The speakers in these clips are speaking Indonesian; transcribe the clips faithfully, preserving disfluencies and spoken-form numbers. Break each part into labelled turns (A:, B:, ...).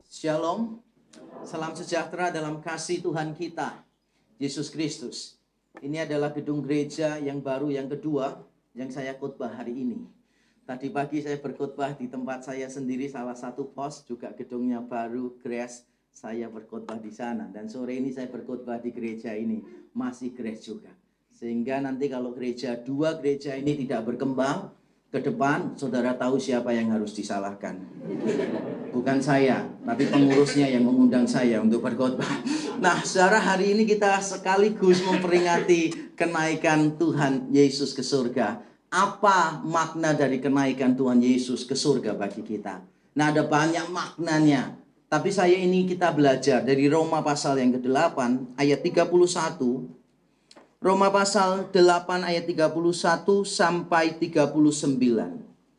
A: Shalom, salam sejahtera dalam kasih Tuhan kita, Yesus Kristus. Ini adalah gedung gereja yang baru yang kedua yang saya khotbah hari ini. Tadi pagi saya berkhotbah di tempat saya sendiri, salah satu pos, juga gedungnya baru, Grace. Saya berkhotbah di sana. Dan sore ini saya berkhotbah di gereja ini, masih Grace juga. Sehingga nanti kalau gereja, dua gereja ini tidak berkembang ke depan, saudara tahu siapa yang harus disalahkan. Bukan saya, tapi pengurusnya yang mengundang saya untuk berkhotbah. Nah, saudara, hari ini kita sekaligus memperingati kenaikan Tuhan Yesus ke surga. Apa makna dari kenaikan Tuhan Yesus ke surga bagi kita? Nah, ada banyak maknanya. Tapi saya ini kita belajar dari Roma pasal yang kedelapan ayat tiga puluh satu. Roma pasal delapan ayat tiga puluh satu sampai tiga puluh sembilan.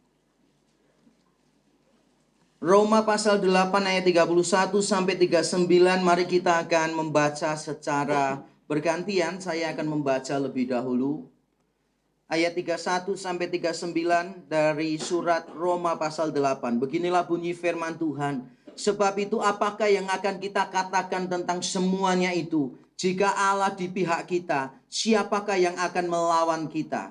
A: Roma pasal delapan ayat tiga puluh satu sampai tiga puluh sembilan. Mari kita akan membaca secara bergantian. Saya akan membaca lebih dahulu ayat tiga puluh satu sampai tiga puluh sembilan dari surat Roma pasal delapan. Beginilah bunyi firman Tuhan. Sebab itu apakah yang akan kita katakan tentang semuanya itu? Jika Allah di pihak kita, siapakah yang akan melawan kita?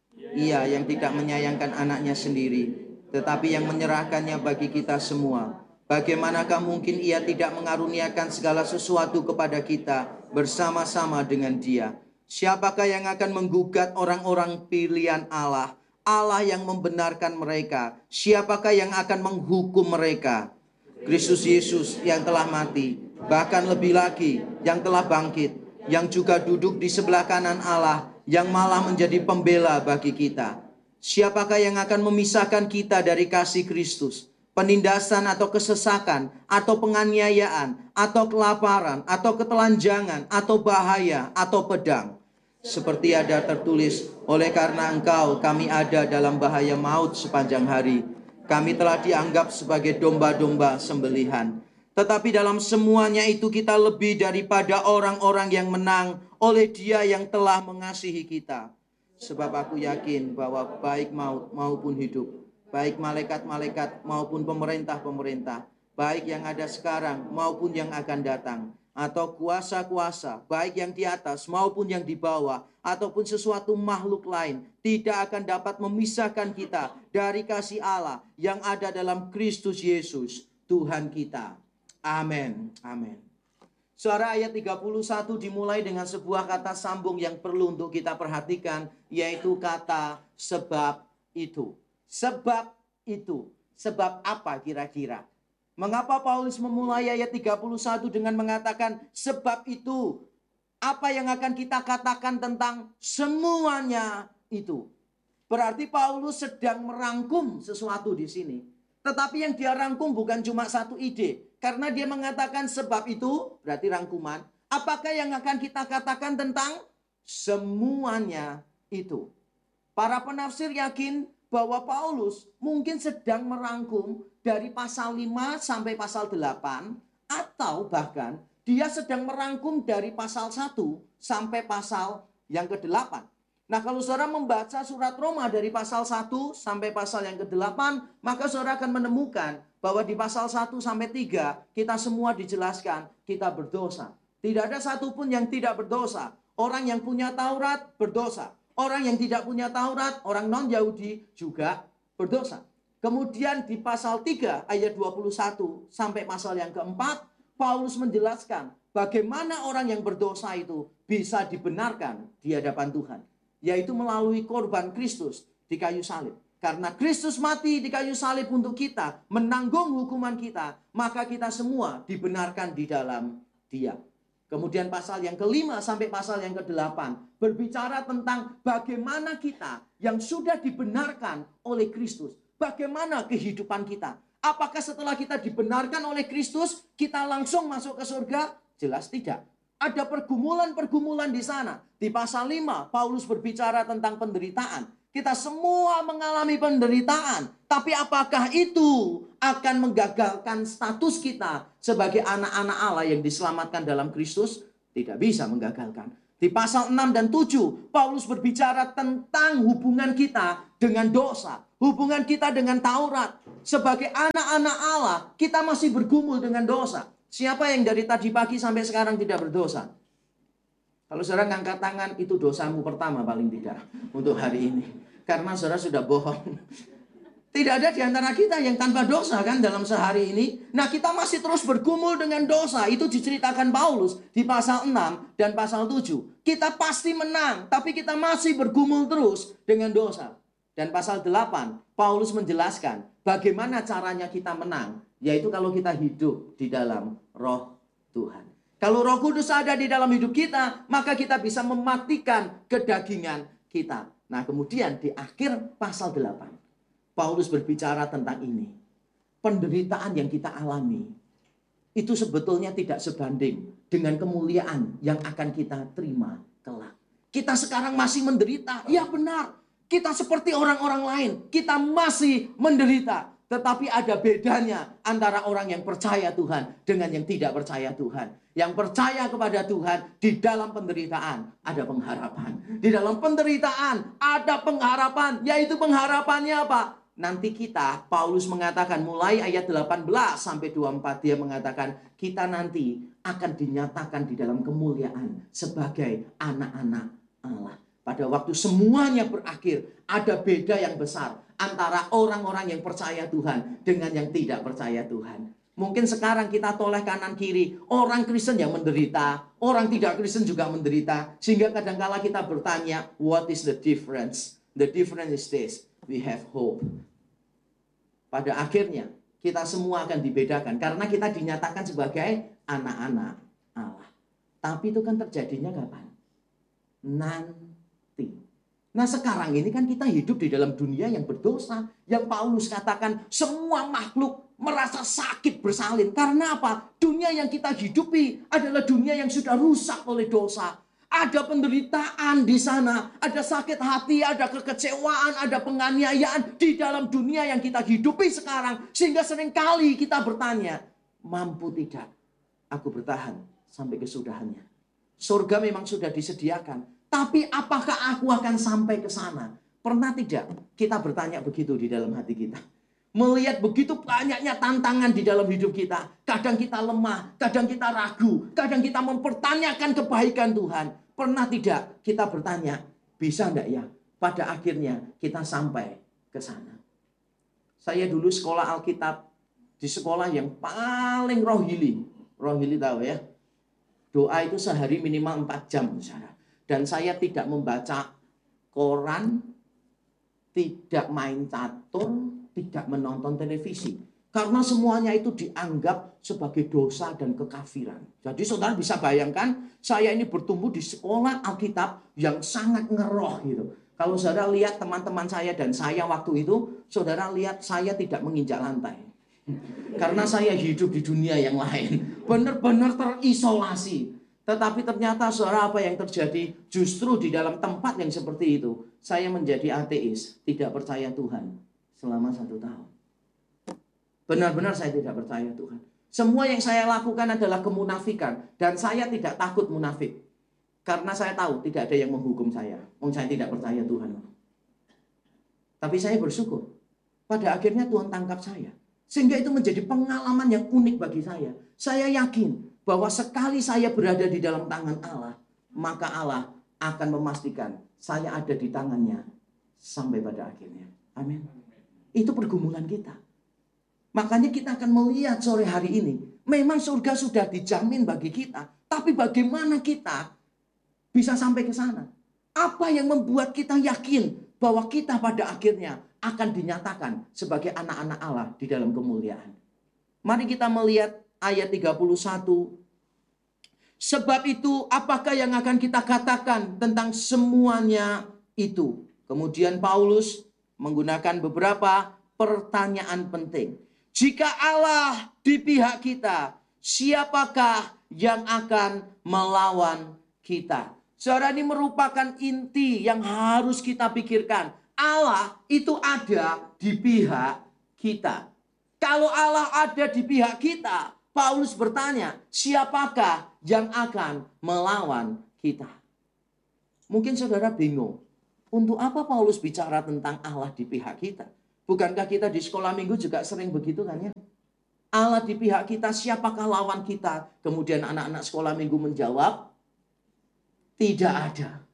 A: Ia yang tidak menyayangkan anaknya sendiri, tetapi yang menyerahkannya bagi kita semua. Bagaimanakah mungkin ia tidak mengaruniakan segala sesuatu kepada kita bersama-sama dengan Dia? Siapakah yang akan menggugat orang-orang pilihan Allah? Allah yang membenarkan mereka. Siapakah yang akan menghukum mereka? Kristus Yesus yang telah mati, bahkan lebih lagi yang telah bangkit, yang juga duduk di sebelah kanan Allah, yang malah menjadi pembela bagi kita. Siapakah yang akan memisahkan kita dari kasih Kristus? Penindasan atau kesesakan, atau penganiayaan, atau kelaparan, atau ketelanjangan, atau bahaya, atau pedang. Seperti ada tertulis, oleh karena engkau kami ada dalam bahaya maut sepanjang hari. Kami telah dianggap sebagai domba-domba sembelihan. Tetapi dalam semuanya itu kita lebih daripada orang-orang yang menang oleh Dia yang telah mengasihi kita. Sebab aku yakin bahwa baik maut maupun hidup, baik malaikat-malaikat maupun pemerintah-pemerintah, baik yang ada sekarang maupun yang akan datang, atau kuasa-kuasa, baik yang di atas maupun yang di bawah, ataupun sesuatu makhluk lain, tidak akan dapat memisahkan kita dari kasih Allah yang ada dalam Kristus Yesus, Tuhan kita. Amin. Amin. Suara ayat tiga puluh satu dimulai dengan sebuah kata sambung yang perlu untuk kita perhatikan, yaitu kata sebab itu. Sebab itu. Sebab apa kira-kira? Mengapa Paulus memulai ayat tiga puluh satu dengan mengatakan sebab itu? Apa yang akan kita katakan tentang semuanya itu? Berarti Paulus sedang merangkum sesuatu di sini. Tetapi yang dia rangkum bukan cuma satu ide. Karena dia mengatakan sebab itu, berarti rangkuman. Apakah yang akan kita katakan tentang semuanya itu? Para penafsir yakin bahwa Paulus mungkin sedang merangkum dari pasal lima sampai pasal delapan. Atau bahkan dia sedang merangkum dari pasal satu sampai pasal yang kedelapan. Nah, kalau saudara membaca surat Roma dari pasal satu sampai pasal yang kedelapan, maka saudara akan menemukan bahwa di pasal satu sampai tiga kita semua dijelaskan kita berdosa. Tidak ada satupun yang tidak berdosa. Orang yang punya Taurat berdosa. Orang yang tidak punya Taurat, orang non-Yahudi juga berdosa. Kemudian di pasal tiga ayat dua puluh satu sampai pasal yang keempat, Paulus menjelaskan bagaimana orang yang berdosa itu bisa dibenarkan di hadapan Tuhan. Yaitu melalui korban Kristus di kayu salib. Karena Kristus mati di kayu salib untuk kita, menanggung hukuman kita, maka kita semua dibenarkan di dalam Dia. Kemudian pasal yang kelima sampai pasal yang kedelapan berbicara tentang bagaimana kita yang sudah dibenarkan oleh Kristus. Bagaimana kehidupan kita? Apakah setelah kita dibenarkan oleh Kristus, kita langsung masuk ke surga? Jelas tidak. Ada pergumulan-pergumulan di sana. Di pasal lima, Paulus berbicara tentang penderitaan. Kita semua mengalami penderitaan. Tapi apakah itu akan menggagalkan status kita sebagai anak-anak Allah yang diselamatkan dalam Kristus? Tidak bisa menggagalkan. Di pasal enam dan tujuh, Paulus berbicara tentang hubungan kita dengan dosa. hubungan kita dengan Taurat. Sebagai anak-anak Allah, kita masih bergumul dengan dosa. Siapa yang dari tadi pagi sampai sekarang tidak berdosa? Kalau saudara ngangkat tangan, itu dosamu pertama paling tidak untuk hari ini. Karena saudara sudah bohong. Tidak ada di antara kita yang tanpa dosa kan dalam sehari ini. Nah, kita masih terus bergumul dengan dosa. Itu diceritakan Paulus di pasal enam dan pasal tujuh. Kita pasti menang, tapi kita masih bergumul terus dengan dosa. Dan pasal delapan, Paulus menjelaskan bagaimana caranya kita menang. Yaitu kalau kita hidup di dalam roh Tuhan. Kalau Roh Kudus ada di dalam hidup kita, maka kita bisa mematikan kedagingan kita. Nah, kemudian di akhir pasal delapan, Paulus berbicara tentang ini. Penderitaan yang kita alami, itu sebetulnya tidak sebanding dengan kemuliaan yang akan kita terima kelak. Kita sekarang masih menderita, ya benar. Kita seperti orang-orang lain, kita masih menderita. Tetapi ada bedanya antara orang yang percaya Tuhan dengan yang tidak percaya Tuhan. Yang percaya kepada Tuhan, di dalam penderitaan ada pengharapan. Di dalam penderitaan ada pengharapan. Yaitu pengharapannya apa? Nanti kita, Paulus mengatakan mulai ayat delapan belas sampai dua puluh empat. Dia mengatakan kita nanti akan dinyatakan di dalam kemuliaan sebagai anak-anak Allah. Pada waktu semuanya berakhir, ada beda yang besar antara orang-orang yang percaya Tuhan dengan yang tidak percaya Tuhan. Mungkin sekarang kita toleh kanan kiri, orang Kristen yang menderita, orang tidak Kristen juga menderita. Sehingga kadangkala kita bertanya, what is the difference? The difference is this, we have hope. Pada akhirnya, kita semua akan dibedakan karena kita dinyatakan sebagai anak-anak Allah. Tapi itu kan terjadinya kapan? Nanti. Nah, sekarang ini kan kita hidup di dalam dunia yang berdosa. Yang Paulus katakan semua makhluk merasa sakit bersalin. Karena apa? Dunia yang kita hidupi adalah dunia yang sudah rusak oleh dosa. Ada penderitaan di sana, ada sakit hati, ada kekecewaan, ada penganiayaan di dalam dunia yang kita hidupi sekarang. Sehingga seringkali kita bertanya, mampu tidak aku bertahan sampai kesudahannya? Surga memang sudah disediakan. Tapi apakah aku akan sampai ke sana? Pernah tidak kita bertanya begitu di dalam hati kita? Melihat begitu banyaknya tantangan di dalam hidup kita. Kadang kita lemah, kadang kita ragu, kadang kita mempertanyakan kebaikan Tuhan. Pernah tidak kita bertanya, bisa enggak ya pada akhirnya kita sampai ke sana? Saya dulu sekolah Alkitab di sekolah yang paling rohili. Rohili tahu ya? Doa itu sehari minimal empat jam misalnya. Dan saya tidak membaca koran, tidak main catur, tidak menonton televisi. Karena semuanya itu dianggap sebagai dosa dan kekafiran. Jadi saudara bisa bayangkan, saya ini bertumbuh di sekolah Alkitab yang sangat ngeroh gitu. Kalau saudara lihat teman-teman saya dan saya waktu itu, saudara lihat saya tidak menginjak lantai. Karena saya hidup di dunia yang lain. Benar-benar terisolasi. Tetapi ternyata saudara apa yang terjadi? Justru di dalam tempat yang seperti itu, saya menjadi ateis, tidak percaya Tuhan selama satu tahun. Benar-benar saya tidak percaya Tuhan. Semua yang saya lakukan adalah kemunafikan. Dan saya tidak takut munafik. Karena saya tahu tidak ada yang menghukum saya. Wong saya tidak percaya Tuhan. Tapi saya bersyukur. Pada akhirnya Tuhan tangkap saya. Sehingga itu menjadi pengalaman yang unik bagi saya. Saya yakin bahwa sekali saya berada di dalam tangan Allah, maka Allah akan memastikan saya ada di tangannya sampai pada akhirnya. Amin. Itu pergumulan kita. Makanya kita akan melihat sore hari ini, memang surga sudah dijamin bagi kita, tapi bagaimana kita bisa sampai ke sana? Apa yang membuat kita yakin bahwa kita pada akhirnya akan dinyatakan sebagai anak-anak Allah di dalam kemuliaan? Mari kita melihat ayat tiga puluh satu. Sebab itu apakah yang akan kita katakan tentang semuanya itu? Kemudian Paulus menggunakan beberapa pertanyaan penting. Jika Allah di pihak kita, siapakah yang akan melawan kita? Saudara, ini merupakan inti yang harus kita pikirkan. Allah itu ada di pihak kita. Kalau Allah ada di pihak kita, Paulus bertanya, siapakah yang akan melawan kita? Mungkin saudara bingung, untuk apa Paulus bicara tentang Allah di pihak kita? Bukankah kita di sekolah minggu juga sering begitu kan ya? Allah di pihak kita, siapakah lawan kita? Kemudian anak-anak sekolah minggu menjawab, tidak ada.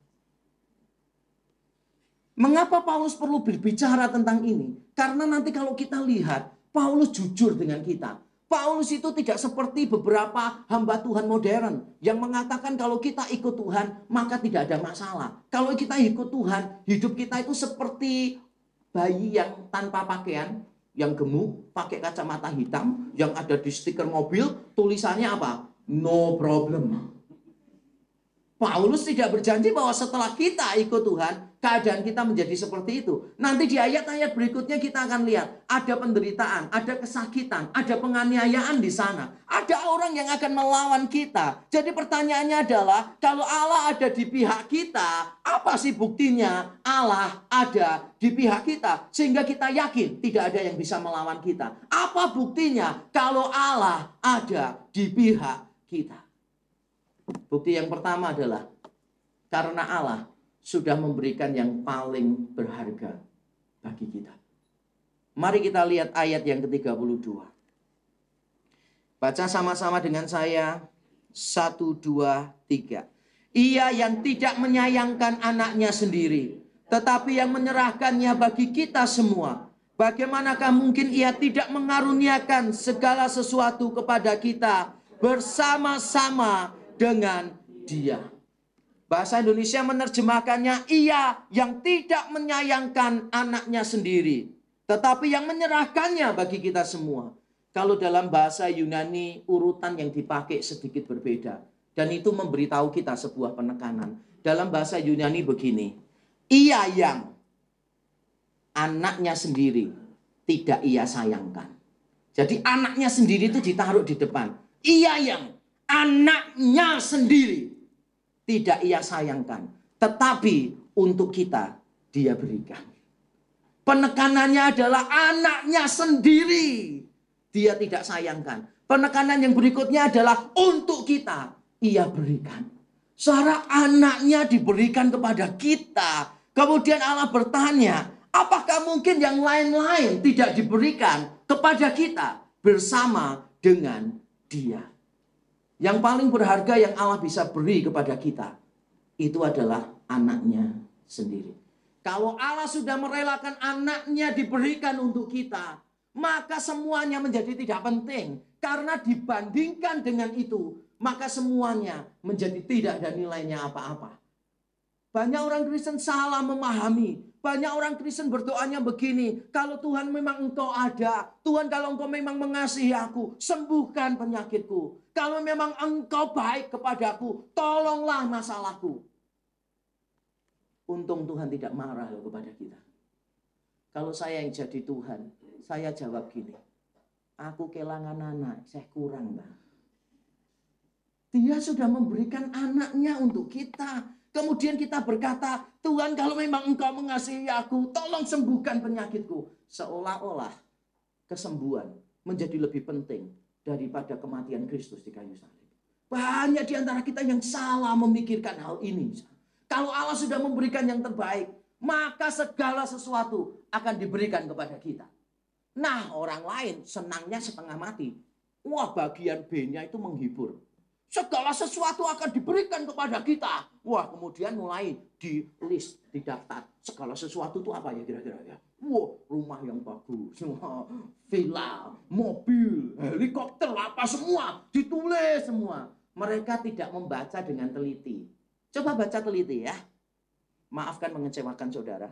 A: Mengapa Paulus perlu berbicara tentang ini? Karena nanti kalau kita lihat, Paulus jujur dengan kita. Paulus itu tidak seperti beberapa hamba Tuhan modern yang mengatakan kalau kita ikut Tuhan, maka tidak ada masalah. Kalau kita ikut Tuhan, hidup kita itu seperti bayi yang tanpa pakaian, yang gemuk, pakai kacamata hitam, yang ada di stiker mobil, tulisannya apa? No problem. Paulus tidak berjanji bahwa setelah kita ikut Tuhan, keadaan kita menjadi seperti itu. Nanti di ayat-ayat berikutnya kita akan lihat, ada penderitaan, ada kesakitan, ada penganiayaan di sana. Ada orang yang akan melawan kita. Jadi pertanyaannya adalah, kalau Allah ada di pihak kita, apa sih buktinya Allah ada di pihak kita? Sehingga kita yakin tidak ada yang bisa melawan kita. Apa buktinya kalau Allah ada di pihak kita? Bukti yang pertama adalah karena Allah sudah memberikan yang paling berharga bagi kita. Mari kita lihat ayat yang ke tiga puluh dua. Baca sama-sama dengan saya. Satu, dua, tiga. Ia yang tidak menyayangkan anaknya sendiri, tetapi yang menyerahkannya bagi kita semua. Bagaimanakah mungkin ia tidak mengaruniakan segala sesuatu kepada kita bersama-sama dengan Dia? Bahasa Indonesia menerjemahkannya, ia yang tidak menyayangkan anaknya sendiri, tetapi yang menyerahkannya bagi kita semua. Kalau dalam bahasa Yunani, urutan yang dipakai sedikit berbeda. Dan itu memberitahu kita sebuah penekanan. Dalam bahasa Yunani begini, ia yang anaknya sendiri tidak ia sayangkan. Jadi anaknya sendiri itu ditaruh di depan. Ia yang anaknya sendiri tidak ia sayangkan, tetapi untuk kita dia berikan. Penekanannya adalah anaknya sendiri dia tidak sayangkan. Penekanan yang berikutnya adalah untuk kita ia berikan. Saudara, anaknya diberikan kepada kita. Kemudian Allah bertanya, apakah mungkin yang lain-lain tidak diberikan kepada kita bersama dengan Dia? Yang paling berharga yang Allah bisa beri kepada kita, itu adalah anaknya sendiri. Kalau Allah sudah merelakan anaknya diberikan untuk kita, maka semuanya menjadi tidak penting. Karena dibandingkan dengan itu, maka semuanya menjadi tidak ada nilainya apa-apa. Banyak orang Kristen salah memahami. Banyak orang Kristen berdoanya begini, kalau Tuhan memang Engkau ada, Tuhan kalau Engkau memang mengasihi aku, sembuhkan penyakitku. Kalau memang Engkau baik kepadaku, tolonglah masalahku. Untung Tuhan tidak marah loh kepada kita. Kalau saya yang jadi Tuhan, saya jawab gini, aku kehilangan anak, saya kurang. Bang. Dia sudah memberikan anaknya untuk kita. Kemudian kita berkata, Tuhan kalau memang Engkau mengasihi aku, tolong sembuhkan penyakitku. Seolah-olah kesembuhan menjadi lebih penting daripada kematian Kristus di kayu salib. Banyak di antara kita yang salah memikirkan hal ini. Kalau Allah sudah memberikan yang terbaik, maka segala sesuatu akan diberikan kepada kita. Nah, orang lain senangnya setengah mati. Wah, bagian B-nya itu menghibur. Segala sesuatu akan diberikan kepada kita. Wah, kemudian mulai di list, didaftar. Segala sesuatu itu apa ya kira-kira ya? Wah, rumah yang bagus, villa, mobil, helikopter, apa semua. Ditulis semua. Mereka tidak membaca dengan teliti. Coba baca teliti ya. Maafkan mengecewakan saudara.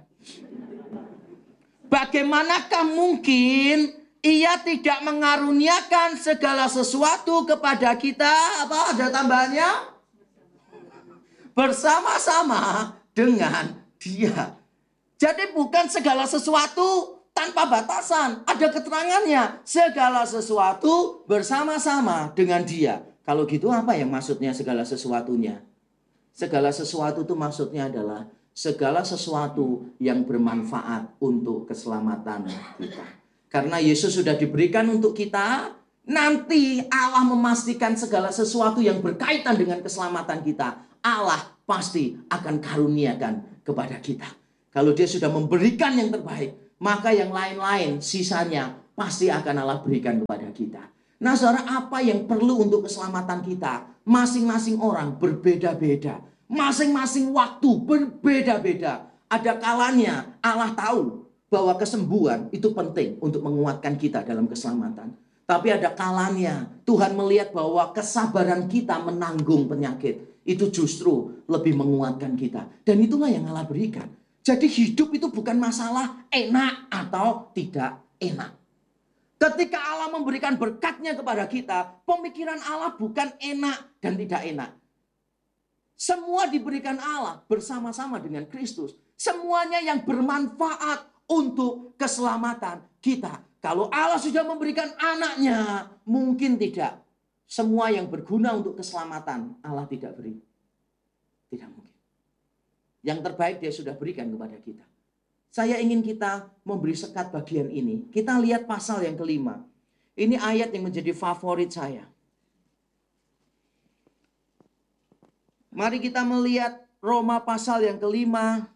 A: Bagaimanakah mungkin Ia tidak mengaruniakan segala sesuatu kepada kita? Apa ada tambahannya? Bersama-sama dengan Dia. Jadi bukan segala sesuatu tanpa batasan. Ada keterangannya. Segala sesuatu bersama-sama dengan Dia. Kalau gitu apa yang maksudnya segala sesuatunya? Segala sesuatu itu maksudnya adalah segala sesuatu yang bermanfaat untuk keselamatan kita. Karena Yesus sudah diberikan untuk kita, nanti Allah memastikan segala sesuatu yang berkaitan dengan keselamatan kita, Allah pasti akan karuniakan kepada kita. Kalau Dia sudah memberikan yang terbaik, maka yang lain-lain sisanya pasti akan Allah berikan kepada kita. Nah saudara, apa yang perlu untuk keselamatan kita? Masing-masing orang berbeda-beda. Masing-masing waktu berbeda-beda. Ada kalanya Allah tahu bahwa kesembuhan itu penting untuk menguatkan kita dalam keselamatan. Tapi ada kalanya Tuhan melihat bahwa kesabaran kita menanggung penyakit itu justru lebih menguatkan kita. Dan itulah yang Allah berikan. Jadi hidup itu bukan masalah enak atau tidak enak. Ketika Allah memberikan berkatnya kepada kita, pemikiran Allah bukan enak dan tidak enak. Semua diberikan Allah bersama-sama dengan Kristus. Semuanya yang bermanfaat untuk keselamatan kita. Kalau Allah sudah memberikan anaknya, mungkin tidak. Semua yang berguna untuk keselamatan Allah tidak beri. Tidak mungkin. Yang terbaik dia sudah berikan kepada kita. Saya ingin kita memberi sekat bagian ini. Kita lihat pasal yang kelima. Ini ayat yang menjadi favorit saya. Mari kita melihat Roma pasal yang kelima.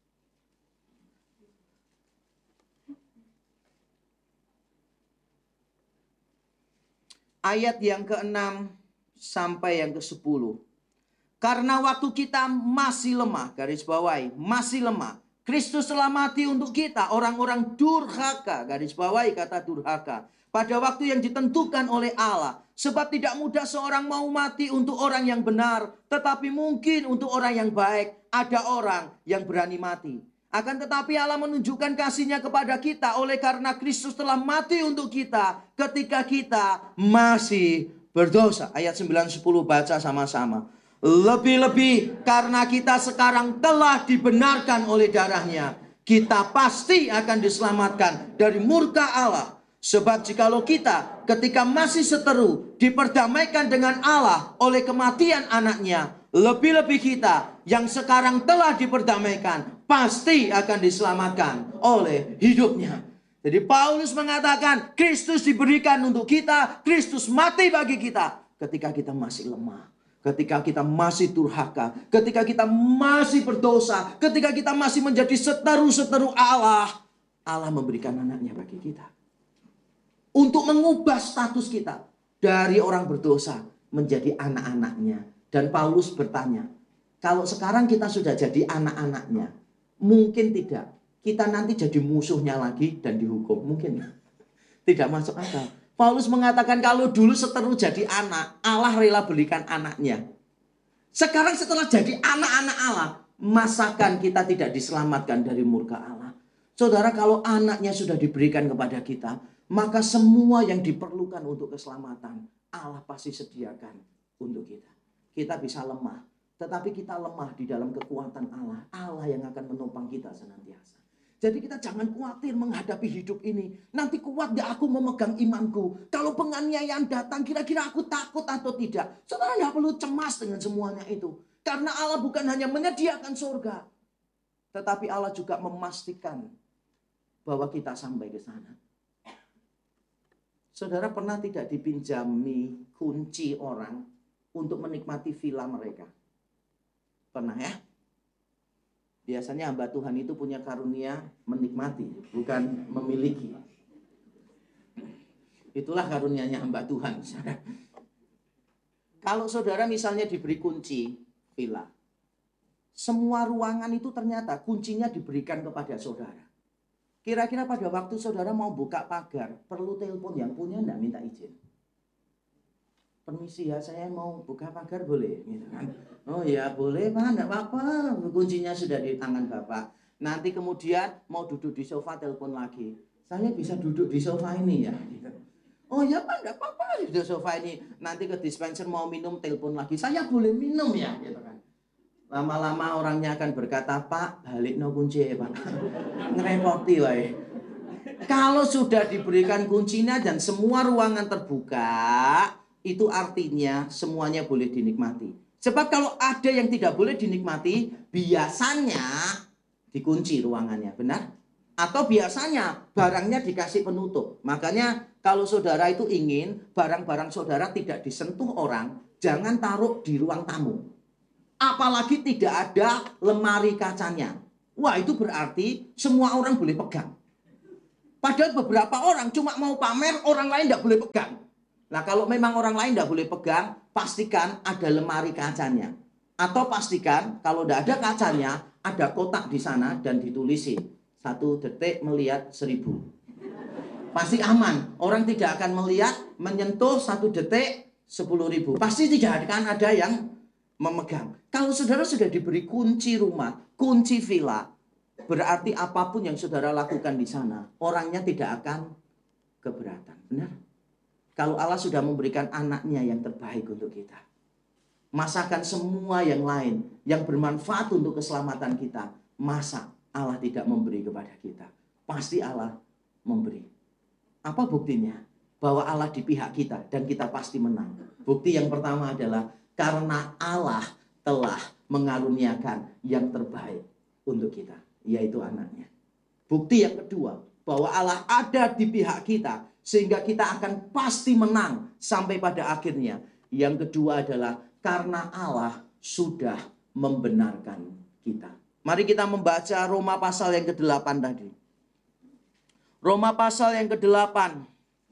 A: Ayat yang keenam sampai yang kesepuluh. Karena waktu kita masih lemah, garis bawahi, masih lemah. Kristus telah mati untuk kita, orang-orang durhaka, garis bawahi kata durhaka. Pada waktu yang ditentukan oleh Allah. Sebab tidak mudah seorang mau mati untuk orang yang benar. Tetapi mungkin untuk orang yang baik, ada orang yang berani mati. Akan tetapi Allah menunjukkan kasih-Nya kepada kita oleh karena Kristus telah mati untuk kita ketika kita masih berdosa. Ayat sembilan sepuluh baca sama-sama. Lebih-lebih karena kita sekarang telah dibenarkan oleh darah-Nya, kita pasti akan diselamatkan dari murka Allah. Sebab jikalau kita ketika masih seteru diperdamaikan dengan Allah oleh kematian anaknya, lebih-lebih kita yang sekarang telah diperdamaikan pasti akan diselamatkan oleh hidupnya. Jadi Paulus mengatakan Kristus diberikan untuk kita, Kristus mati bagi kita ketika kita masih lemah. Ketika kita masih durhaka, ketika kita masih berdosa, ketika kita masih menjadi seteru-seteru Allah, Allah memberikan anaknya bagi kita. Untuk mengubah status kita dari orang berdosa menjadi anak-anaknya. Dan Paulus bertanya, kalau sekarang kita sudah jadi anak-anaknya, mungkin tidak. Kita nanti jadi musuhnya lagi dan dihukum. Mungkin tidak masuk akal. Paulus mengatakan kalau dulu seteru jadi anak, Allah rela berikan anaknya. Sekarang setelah jadi anak-anak Allah, masakan kita tidak diselamatkan dari murka Allah? Saudara, kalau anaknya sudah diberikan kepada kita, maka semua yang diperlukan untuk keselamatan, Allah pasti sediakan untuk kita. Kita bisa lemah, tetapi kita lemah di dalam kekuatan Allah. Allah yang akan menopang kita senantiasa. Jadi kita jangan khawatir menghadapi hidup ini. Nanti kuat gak aku memegang imanku? Kalau penganiayaan datang, kira-kira aku takut atau tidak? Saudara gak perlu cemas dengan semuanya itu. Karena Allah bukan hanya menyediakan surga, tetapi Allah juga memastikan bahwa kita sampai ke sana. Saudara pernah tidak dipinjami kunci orang untuk menikmati villa mereka? Pernah ya? Biasanya hamba Tuhan itu punya karunia menikmati, bukan memiliki. Itulah karunianya hamba Tuhan. Kalau saudara misalnya diberi kunci villa, semua ruangan itu ternyata kuncinya diberikan kepada saudara. Kira-kira pada waktu saudara mau buka pagar, perlu telepon yang punya, enggak minta izin. Permisi ya, saya mau buka pagar boleh? Gitu kan. Oh ya boleh Pak, enggak apa-apa. Kuncinya sudah di tangan Bapak. Nanti kemudian mau duduk di sofa, telepon lagi. Saya bisa duduk di sofa ini ya. Gitu. Oh ya Pak, enggak apa-apa di sofa ini. Nanti ke dispenser mau minum, telepon lagi. Saya boleh minum ya, gitu kan. Lama-lama orangnya akan berkata, Pak, balik no kunci ya Pak. Ngerepoti wae. Kalau sudah diberikan kuncinya dan semua ruangan terbuka, itu artinya semuanya boleh dinikmati. Sebab kalau ada yang tidak boleh dinikmati, biasanya dikunci ruangannya, benar? Atau biasanya barangnya dikasih penutup. Makanya kalau saudara itu ingin barang-barang saudara tidak disentuh orang, jangan taruh di ruang tamu. Apalagi tidak ada lemari kacanya. Wah, itu berarti semua orang boleh pegang. Padahal beberapa orang cuma mau pamer, orang lain tidak boleh pegang. Nah kalau memang orang lain tidak boleh pegang, pastikan ada lemari kacanya. Atau pastikan kalau tidak ada kacanya, ada kotak di sana dan ditulisin. Satu detik melihat seribu. Pasti aman. Orang tidak akan melihat menyentuh satu detik sepuluh ribu. Pasti tidak akan ada yang memegang. Kalau saudara sudah diberi kunci rumah, kunci villa, berarti apapun yang saudara lakukan di sana, orangnya tidak akan keberatan. Benar? Kalau Allah sudah memberikan anaknya yang terbaik untuk kita, masakan semua yang lain yang bermanfaat untuk keselamatan kita, masa Allah tidak memberi kepada kita? Pasti Allah memberi. Apa buktinya? Bahwa Allah di pihak kita dan kita pasti menang. Bukti yang pertama adalah karena Allah telah mengaruniakan yang terbaik untuk kita, yaitu anaknya. Bukti yang kedua, bahwa Allah ada di pihak kita sehingga kita akan pasti menang sampai pada akhirnya. Yang kedua adalah karena Allah sudah membenarkan kita. Mari kita membaca Roma pasal yang kedelapan tadi. Roma pasal yang kedelapan.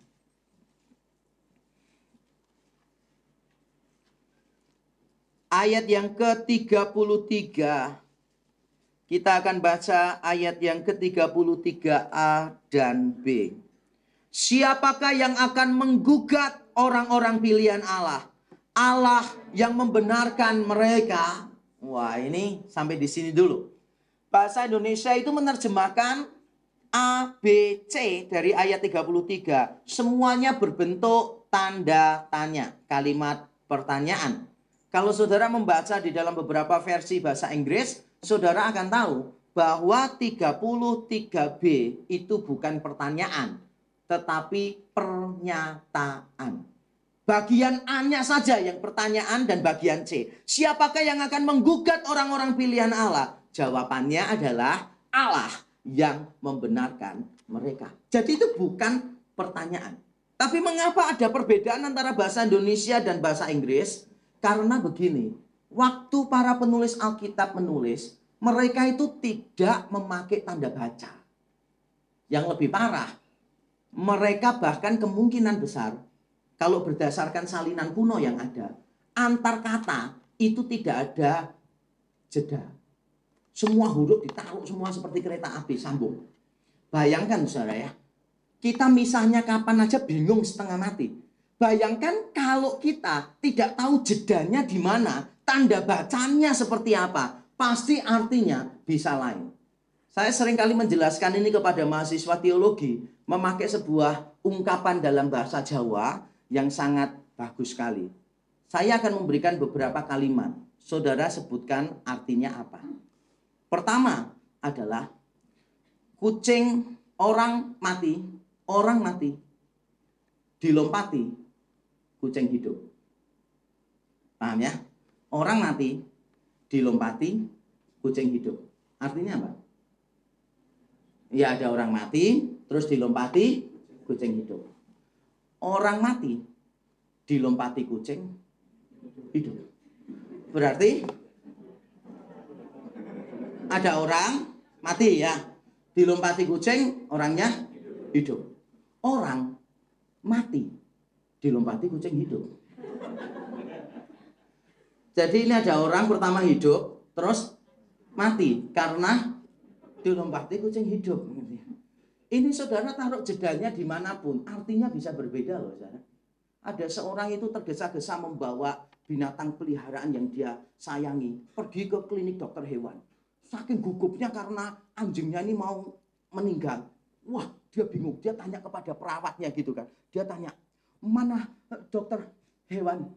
A: Ayat yang ke tiga puluh tiga. Kita akan baca ayat yang ke tiga puluh tiga A dan B. Siapakah yang akan menggugat orang-orang pilihan Allah? Allah yang membenarkan mereka. Wah, ini sampai di sini dulu. Bahasa Indonesia itu menerjemahkan A, B, C dari ayat tiga puluh tiga. Semuanya berbentuk tanda tanya, kalimat pertanyaan. Kalau saudara membaca di dalam beberapa versi bahasa Inggris, saudara akan tahu bahwa tiga puluh tiga B itu bukan pertanyaan, tetapi pernyataan. Bagian A-nya saja yang pertanyaan dan bagian C. Siapakah yang akan menggugat orang-orang pilihan Allah? Jawabannya adalah Allah yang membenarkan mereka. Jadi itu bukan pertanyaan. Tapi mengapa ada perbedaan antara bahasa Indonesia dan bahasa Inggris? Karena begini, waktu para penulis Alkitab menulis, mereka itu tidak memakai tanda baca. Yang lebih parah, mereka bahkan kemungkinan besar, kalau berdasarkan salinan kuno yang ada, antar kata itu tidak ada jeda. Semua huruf ditaruh semua seperti kereta api sambung. Bayangkan saudara ya, kita misahnya kapan aja bingung setengah mati. Bayangkan kalau kita tidak tahu jedanya di mana, tanda bacanya seperti apa, pasti artinya bisa lain. Saya sering kali menjelaskan ini kepada mahasiswa teologi, memakai sebuah ungkapan dalam bahasa Jawa yang sangat bagus sekali. Saya akan memberikan beberapa kalimat. Saudara sebutkan artinya apa. Pertama adalah kucing orang mati, orang mati, dilompati kucing hidup. Paham ya? Orang mati, dilompati kucing hidup. Artinya apa? Ya ada orang mati, terus dilompati kucing hidup. Orang mati, dilompati kucing hidup. Berarti ada orang mati ya, dilompati kucing, orangnya hidup. Orang mati, dilompati kucing hidup. Jadi ini ada orang pertama hidup, terus mati karena dilompati kucing hidup. Ini saudara taruh jedanya dimanapun, artinya bisa berbeda loh saudara. Ada seorang itu tergesa-gesa membawa binatang peliharaan yang dia sayangi pergi ke klinik dokter hewan. Saking gugupnya karena anjingnya ini mau meninggal. Wah, dia bingung. Dia tanya kepada perawatnya gitu kan. Dia tanya, mana dokter hewan?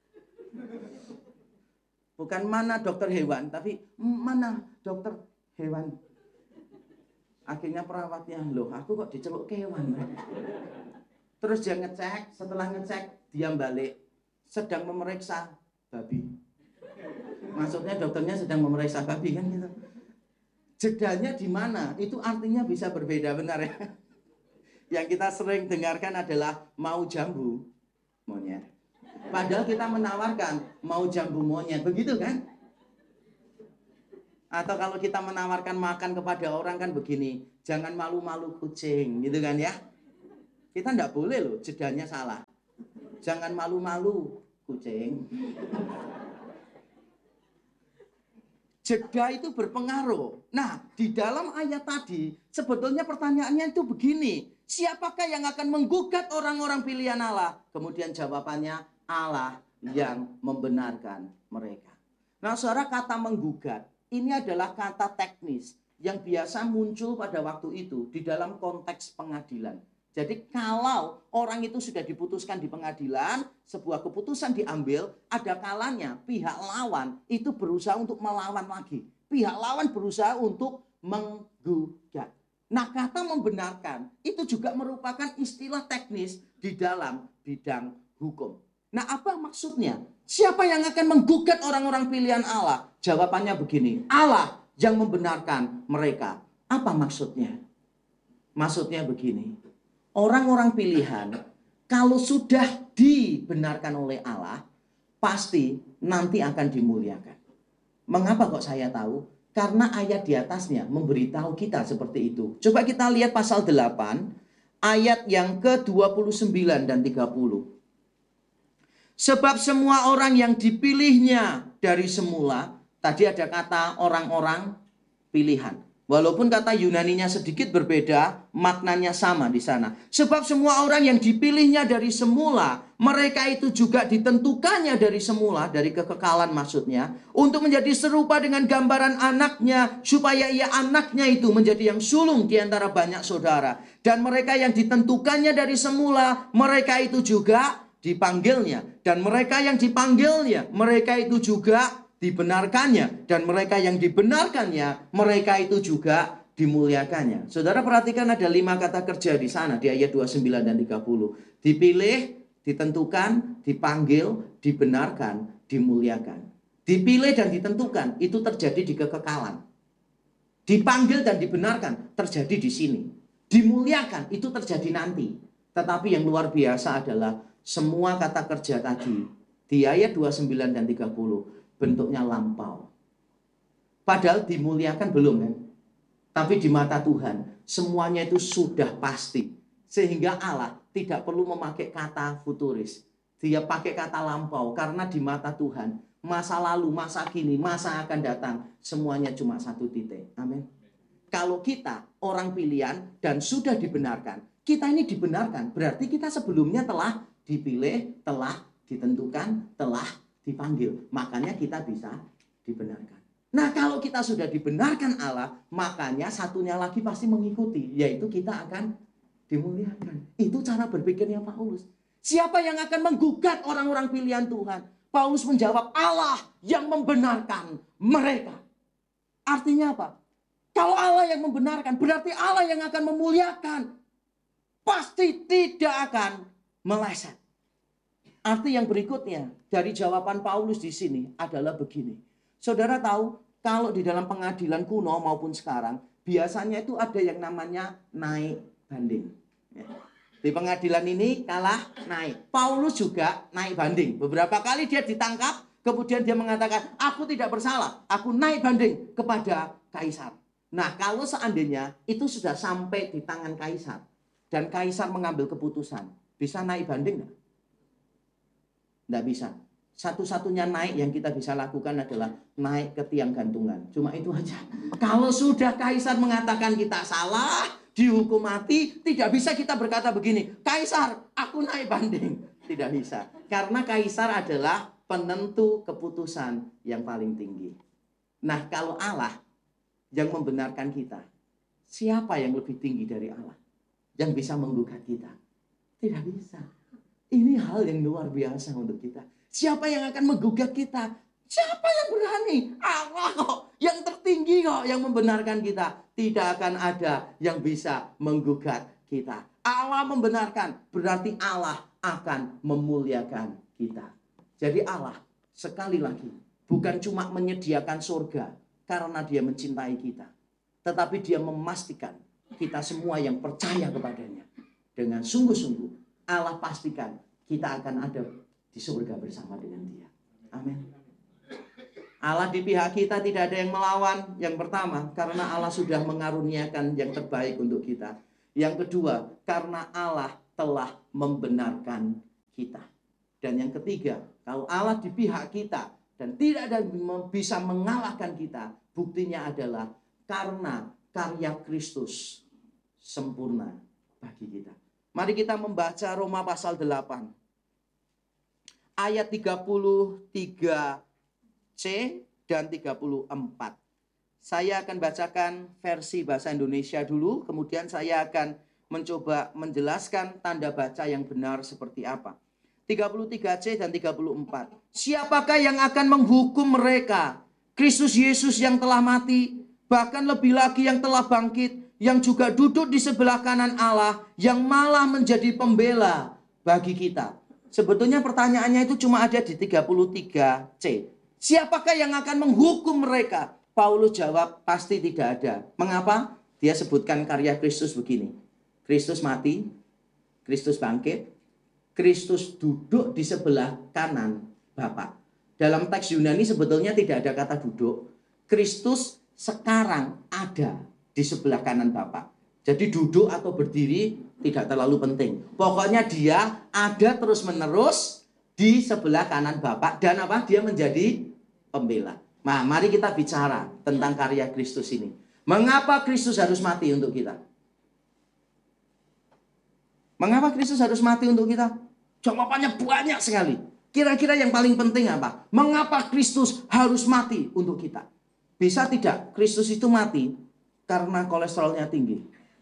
A: Bukan mana dokter hewan, tapi mana dokter hewan? Akhirnya perawatnya, loh aku kok diceluk kewan? Terus dia ngecek, setelah ngecek, dia balik. Sedang memeriksa babi. Maksudnya dokternya sedang memeriksa babi kan gitu. Jedanya di mana? Itu artinya bisa berbeda, benar ya? Yang kita sering dengarkan adalah mau jambu monyet. Padahal kita menawarkan mau jambu monyet, begitu kan? Atau kalau kita menawarkan makan kepada orang kan begini, jangan malu-malu kucing, gitu kan ya. Kita enggak boleh loh, jedanya salah. Jangan malu-malu kucing. Jeda itu berpengaruh. Nah, di dalam ayat tadi, sebetulnya pertanyaannya itu begini. Siapakah yang akan menggugat orang-orang pilihan Allah? Kemudian jawabannya, Allah yang membenarkan mereka. Nah, saudara, kata menggugat, ini adalah kata teknis yang biasa muncul pada waktu itu di dalam konteks pengadilan. Jadi kalau orang itu sudah diputuskan di pengadilan, sebuah keputusan diambil, ada kalanya pihak lawan itu berusaha untuk melawan lagi. Pihak lawan berusaha untuk menggugat. Nah, kata membenarkan itu juga merupakan istilah teknis di dalam bidang hukum. Nah, apa maksudnya? Siapa yang akan menggugat orang-orang pilihan Allah? Jawabannya begini, Allah yang membenarkan mereka. Apa maksudnya? Maksudnya begini, orang-orang pilihan kalau sudah dibenarkan oleh Allah, pasti nanti akan dimuliakan. Mengapa kok saya tahu? Karena ayat di atasnya memberitahu kita seperti itu. Coba kita lihat pasal delapan, ayat yang ke dua puluh sembilan dan tiga puluh. Sebab semua orang yang dipilihnya dari semula, tadi ada kata orang-orang pilihan. Walaupun kata Yunaninya sedikit berbeda, maknanya sama di sana. Sebab semua orang yang dipilihnya dari semula, mereka itu juga ditentukannya dari semula, dari kekekalan maksudnya, untuk menjadi serupa dengan gambaran anaknya, supaya ia anaknya itu menjadi yang sulung di antara banyak saudara. Dan mereka yang ditentukannya dari semula, mereka itu juga dipanggilnya. Dan mereka yang dipanggilnya, mereka itu juga dibenarkannya, dan mereka yang dibenarkannya, mereka itu juga dimuliakannya. Saudara perhatikan ada lima kata kerja di sana di ayat dua puluh sembilan dan tiga puluh. Dipilih, ditentukan, dipanggil, dibenarkan, dimuliakan. Dipilih dan ditentukan itu terjadi di kekekalan. Dipanggil dan dibenarkan terjadi di sini. Dimuliakan itu terjadi nanti. Tetapi yang luar biasa adalah semua kata kerja tadi di ayat dua puluh sembilan dan tiga puluh bentuknya lampau. Padahal dimuliakan belum kan? Tapi di mata Tuhan semuanya itu sudah pasti. Sehingga Allah tidak perlu memakai kata futuris. Dia pakai kata lampau karena di mata Tuhan masa lalu, masa kini, masa akan datang semuanya cuma satu titik. Amin. Kalau kita orang pilihan dan sudah dibenarkan, kita ini dibenarkan berarti kita sebelumnya telah dipilih, telah ditentukan, telah dipanggil. Makanya kita bisa dibenarkan. Nah, kalau kita sudah dibenarkan Allah, makanya satunya lagi pasti mengikuti, yaitu kita akan dimuliakan. Itu cara berpikirnya Paulus. Siapa yang akan menggugat orang-orang pilihan Tuhan? Paulus menjawab, Allah yang membenarkan mereka. Artinya apa? Kalau Allah yang membenarkan, berarti Allah yang akan memuliakan. Pasti tidak akan meleset. Arti yang berikutnya dari jawaban Paulus di sini adalah begini. Saudara tahu kalau di dalam pengadilan kuno maupun sekarang biasanya itu ada yang namanya naik banding. Di pengadilan ini kalah naik. Paulus juga naik banding. Beberapa kali dia ditangkap, kemudian dia mengatakan, aku tidak bersalah, aku naik banding kepada Kaisar. Nah, kalau seandainya itu sudah sampai di tangan Kaisar dan Kaisar mengambil keputusan, bisa naik banding nggak? Nggak bisa. Satu-satunya naik yang kita bisa lakukan adalah naik ke tiang gantungan. Cuma itu aja. Kalau sudah Kaisar mengatakan kita salah, dihukum mati, tidak bisa kita berkata begini, Kaisar, aku naik banding. Tidak bisa. Karena Kaisar adalah penentu keputusan yang paling tinggi. Nah, kalau Allah yang membenarkan kita, siapa yang lebih tinggi dari Allah? Yang bisa menggugat kita? Tidak bisa. Ini hal yang luar biasa untuk kita. Siapa yang akan menggugat kita? Siapa yang berani? Allah kok. Yang tertinggi kok yang membenarkan kita. Tidak akan ada yang bisa menggugat kita. Allah membenarkan. Berarti Allah akan memuliakan kita. Jadi Allah sekali lagi bukan cuma menyediakan surga karena dia mencintai kita. Tetapi dia memastikan kita semua yang percaya kepadanya. Dengan sungguh-sungguh Allah pastikan kita akan ada di surga bersama dengan dia. Amin. Allah di pihak kita, tidak ada yang melawan. Yang pertama, karena Allah sudah mengaruniakan yang terbaik untuk kita. Yang kedua, karena Allah telah membenarkan kita. Dan yang ketiga, kalau Allah di pihak kita dan tidak ada yang bisa mengalahkan kita, buktinya adalah karena karya Kristus sempurna bagi kita. Mari kita membaca Roma pasal delapan. Ayat tiga puluh tiga C dan tiga puluh empat. Saya akan bacakan versi bahasa Indonesia dulu, kemudian saya akan mencoba menjelaskan tanda baca yang benar seperti apa. tiga puluh tiga C dan tiga puluh empat. Siapakah yang akan menghukum mereka? Kristus Yesus yang telah mati, bahkan lebih lagi yang telah bangkit, yang juga duduk di sebelah kanan Allah, yang malah menjadi pembela bagi kita. Sebetulnya pertanyaannya itu cuma ada di tiga puluh tiga C. Siapakah yang akan menghukum mereka? Paulus jawab, pasti tidak ada. Mengapa? Dia sebutkan karya Kristus begini. Kristus mati, Kristus bangkit, Kristus duduk di sebelah kanan Bapa. Dalam teks Yunani sebetulnya tidak ada kata duduk. Kristus sekarang ada di sebelah kanan Bapa. Jadi duduk atau berdiri tidak terlalu penting. Pokoknya dia ada terus-menerus di sebelah kanan Bapa. Dan apa? Dia menjadi pembela. Nah, mari kita bicara tentang karya Kristus ini. Mengapa Kristus harus mati untuk kita? Mengapa Kristus harus mati untuk kita? Jawabannya banyak sekali. Kira-kira yang paling penting apa? Mengapa Kristus harus mati untuk kita? Bisa tidak Kristus itu mati karena kolesterolnya tinggi?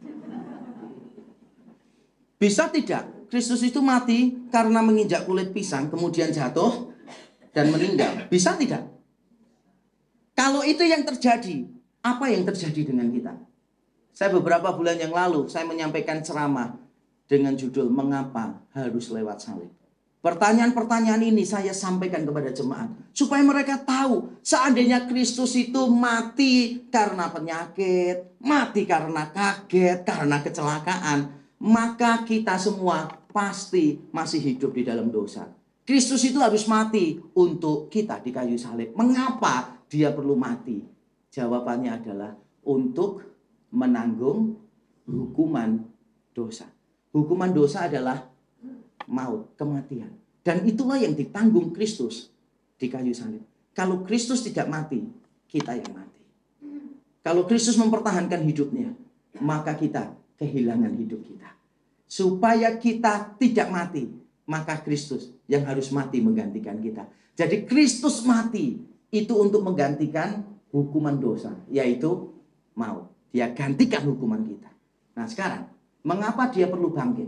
A: Bisa tidak Kristus itu mati karena menginjak kulit pisang kemudian jatuh dan meninggal? Bisa tidak? Kalau itu yang terjadi, apa yang terjadi dengan kita? Saya beberapa bulan yang lalu, saya menyampaikan ceramah dengan judul Mengapa Harus Lewat Salib. Pertanyaan-pertanyaan ini saya sampaikan kepada jemaat. Supaya mereka tahu, seandainya Kristus itu mati karena penyakit, mati karena kaget, karena kecelakaan, maka kita semua pasti masih hidup di dalam dosa. Kristus itu harus mati untuk kita di kayu salib. Mengapa dia perlu mati? Jawabannya adalah untuk menanggung hukuman dosa. Hukuman dosa adalah maut, kematian. Dan itulah yang ditanggung Kristus di kayu salib. Kalau Kristus tidak mati, kita yang mati. Kalau Kristus mempertahankan hidupnya, maka kita kehilangan hidup kita. Supaya kita tidak mati, maka Kristus yang harus mati menggantikan kita. Jadi Kristus mati itu untuk menggantikan hukuman dosa, yaitu maut. Dia gantikan hukuman kita. Nah sekarang, mengapa dia perlu bangkit?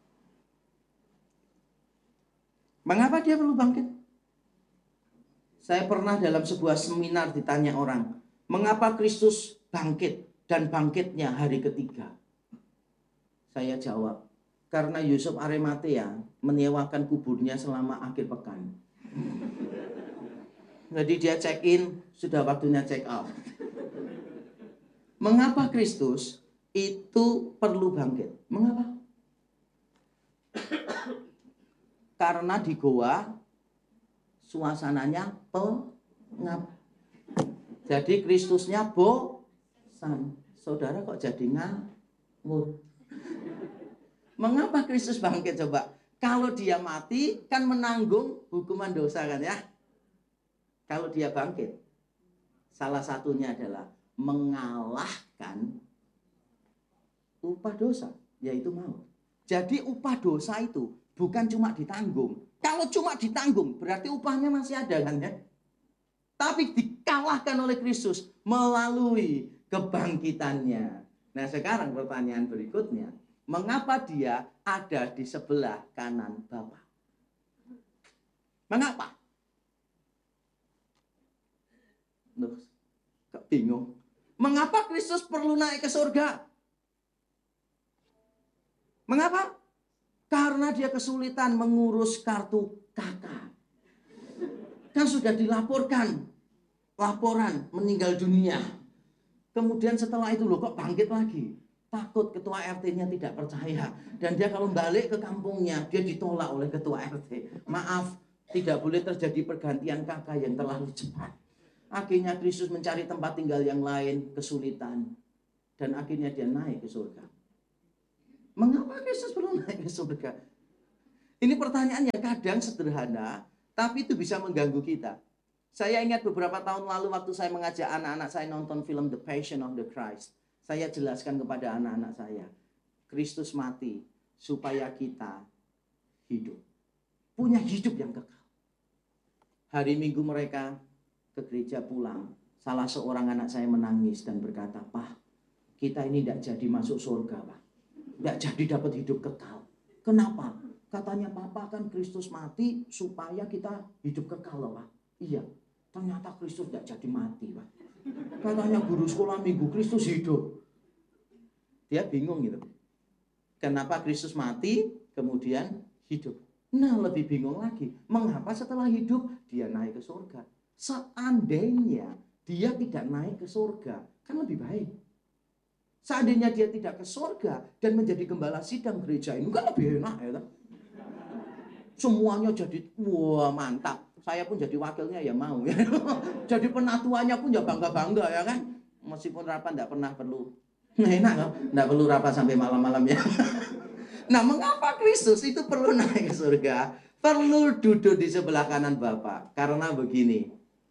A: Mengapa dia perlu bangkit? Saya pernah dalam sebuah seminar ditanya orang, mengapa Kristus bangkit dan bangkitnya hari ketiga? Saya jawab, karena Yusuf Arimatea menyewakan kuburnya selama akhir pekan. Jadi dia check in, sudah waktunya check out. Mengapa Kristus itu perlu bangkit? Mengapa? Karena di goa suasananya pengap. Jadi Kristusnya bosan. Saudara kok jadi ngawur? Mengapa Kristus bangkit coba? Kalau dia mati kan menanggung hukuman dosa kan ya. Kalau dia bangkit, salah satunya adalah mengalahkan upah dosa, yaitu maut. Jadi upah dosa itu bukan cuma ditanggung. Kalau cuma ditanggung, berarti upahnya masih ada kan ya. Tapi dikalahkan oleh Kristus melalui kebangkitannya. Nah sekarang pertanyaan berikutnya, mengapa dia ada di sebelah kanan Bapa? Mengapa? Loh, kok bingung? Mengapa Kristus perlu naik ke surga? Mengapa? Karena dia kesulitan mengurus kartu K K. Kan sudah dilaporkan laporan meninggal dunia. Kemudian setelah itu loh kok bangkit lagi. Takut ketua R T-nya tidak percaya. Dan dia kalau balik ke kampungnya, dia ditolak oleh ketua R T. Maaf, tidak boleh terjadi pergantian K K yang terlalu cepat. Akhirnya Kristus mencari tempat tinggal yang lain, kesulitan. Dan akhirnya dia naik ke surga. Mengapa Kristus perlu naik ke surga? Ini pertanyaan yang kadang sederhana, tapi itu bisa mengganggu kita. Saya ingat beberapa tahun lalu waktu saya mengajak anak-anak saya nonton film The Passion of the Christ. Saya jelaskan kepada anak-anak saya, Kristus mati supaya kita hidup. Punya hidup yang kekal. Hari Minggu mereka ke gereja pulang. Salah seorang anak saya menangis dan berkata, "Pak, kita ini tidak jadi masuk surga, Pak. Tidak jadi dapat hidup kekal." Kenapa? Katanya Papa kan Kristus mati supaya kita hidup kekal loh, Pak. Iya, ternyata Kristus tidak jadi mati, Pak. Katanya guru sekolah minggu, Kristus hidup. Dia bingung gitu. Kenapa Kristus mati kemudian hidup? Nah, lebih bingung lagi. Mengapa setelah hidup dia naik ke surga? Seandainya dia tidak naik ke surga, kan lebih baik. Seandainya dia tidak ke surga dan menjadi gembala sidang gereja ini, kan lebih enak ya. Semuanya jadi, wah mantap. Saya pun jadi wakilnya ya mau. Ya. Jadi penatuannya pun ya bangga-bangga ya kan. Meskipun rapat tidak pernah perlu. Nah, enak kan? Tidak perlu rapat sampai malam-malam ya. Nah, mengapa Kristus itu perlu naik ke surga? Perlu duduk di sebelah kanan Bapa. Karena begini,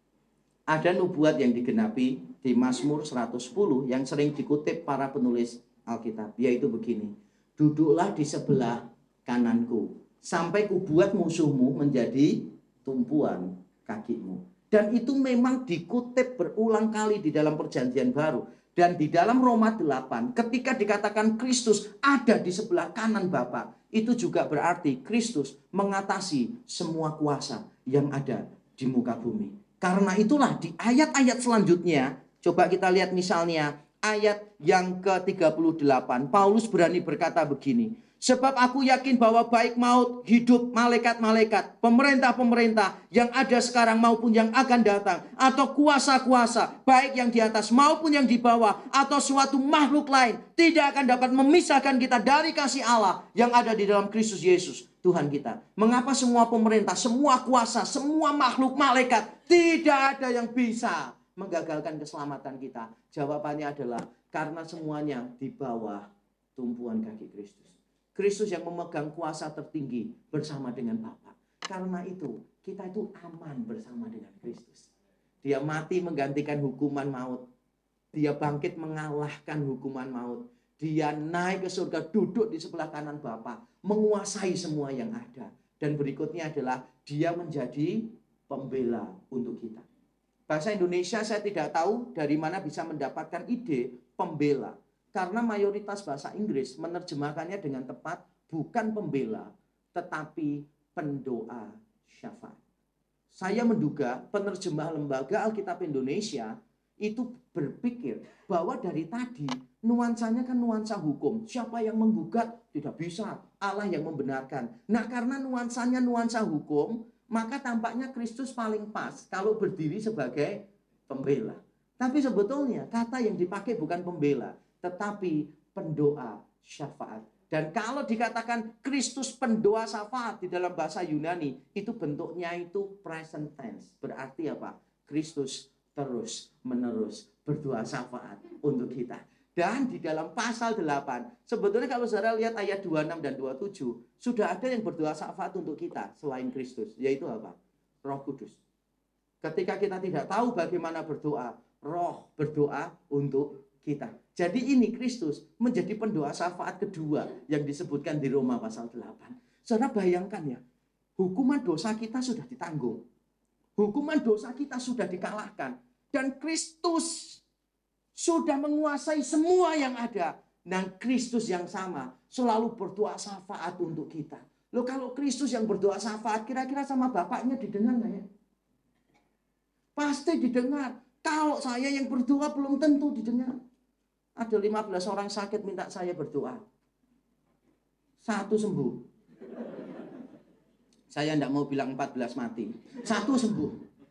A: ada nubuat yang digenapi di Mazmur seratus sepuluh yang sering dikutip para penulis Alkitab. Yaitu begini, duduklah di sebelah kananku, sampai kubuat musuhmu menjadi tumpuan kakimu. Dan itu memang dikutip berulang kali di dalam perjanjian baru. Dan di dalam Roma delapan, ketika dikatakan Kristus ada di sebelah kanan Bapa, itu juga berarti Kristus mengatasi semua kuasa yang ada di muka bumi. Karena itulah di ayat-ayat selanjutnya, coba kita lihat misalnya ayat yang ke tiga puluh delapan, Paulus berani berkata begini, sebab aku yakin bahwa baik maut, hidup, malaikat-malaikat, pemerintah-pemerintah yang ada sekarang maupun yang akan datang, atau kuasa-kuasa, baik yang di atas maupun yang di bawah, atau suatu makhluk lain, tidak akan dapat memisahkan kita dari kasih Allah yang ada di dalam Kristus Yesus, Tuhan kita. Mengapa semua pemerintah, semua kuasa, semua makhluk, malaikat, tidak ada yang bisa menggagalkan keselamatan kita? Jawabannya adalah karena semuanya di bawah tumpuan kaki Kristus. Kristus yang memegang kuasa tertinggi bersama dengan Bapa. Karena itu, kita itu aman bersama dengan Kristus. Dia mati menggantikan hukuman maut. Dia bangkit mengalahkan hukuman maut. Dia naik ke surga, duduk di sebelah kanan Bapa, menguasai semua yang ada. Dan berikutnya adalah dia menjadi pembela untuk kita. Bahasa Indonesia saya tidak tahu dari mana bisa mendapatkan ide pembela. Karena mayoritas bahasa Inggris menerjemahkannya dengan tepat bukan pembela, tetapi pendoa syafaat. Saya menduga penerjemah Lembaga Alkitab Indonesia itu berpikir bahwa dari tadi nuansanya kan nuansa hukum. Siapa yang menggugat tidak bisa, Allah yang membenarkan. Nah, karena nuansanya nuansa hukum, maka tampaknya Kristus paling pas kalau berdiri sebagai pembela. Tapi sebetulnya kata yang dipakai bukan pembela, tetapi pendoa syafaat. Dan kalau dikatakan Kristus pendoa syafaat di dalam bahasa Yunani, itu bentuknya itu present tense. Berarti apa? Kristus terus menerus berdoa syafaat untuk kita. Dan di dalam pasal delapan, sebetulnya kalau saudara lihat ayat dua puluh enam dan dua puluh tujuh, sudah ada yang berdoa syafaat untuk kita selain Kristus. Yaitu apa? Roh Kudus. Ketika kita tidak tahu bagaimana berdoa, Roh berdoa untuk kita. Jadi ini Kristus menjadi pendoa syafaat kedua yang disebutkan di Roma pasal delapan. Saudara bayangkan ya, hukuman dosa kita sudah ditanggung. Hukuman dosa kita sudah dikalahkan. Dan Kristus sudah menguasai semua yang ada. Dan Kristus yang sama selalu berdoa syafaat untuk kita. Loh, kalau Kristus yang berdoa syafaat, kira-kira sama Bapaknya didengar nggak ya? Pasti didengar. Kalau saya yang berdoa belum tentu didengar. Ada lima belas orang sakit minta saya berdoa. Satu sembuh. Saya tidak mau bilang empat belas mati. Satu sembuh.